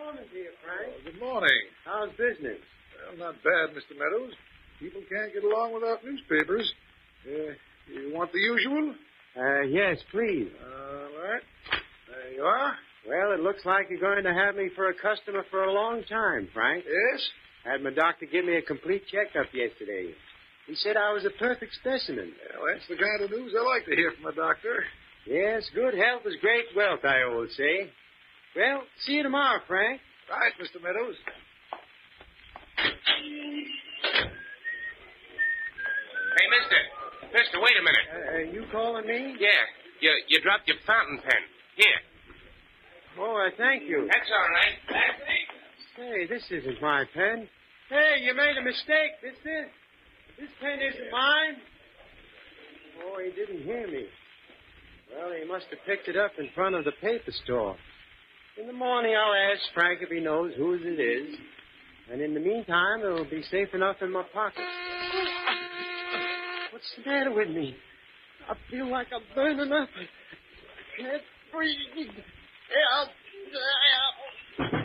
morning to you, Frank. Oh, good morning. How's business? Well, not bad, Mr. Meadows. People can't get along without newspapers. You want the usual? Yes, please. All right. There you are. Well, it looks like you're going to have me for a customer for a long time, Frank. Yes? Had my doctor give me a complete checkup yesterday. He said I was a perfect specimen. Well, that's the kind of news I like to hear from a doctor. Yes, good health is great wealth, I always say. Well, see you tomorrow, Frank. Right, Mr. Meadows. Hey, mister, wait a minute. You calling me? Yeah, you dropped your fountain pen. Here. Oh, thank you. That's all right. Hey, this isn't my pen. Hey, you made a mistake. This pen isn't mine. Oh, he didn't hear me. Well, he must have picked it up in front of the paper store. In the morning, I'll ask Frank if he knows whose it is. And in the meantime, it'll be safe enough in my pocket. What's the matter with me? I feel like I'm burning up. I can't breathe. Help!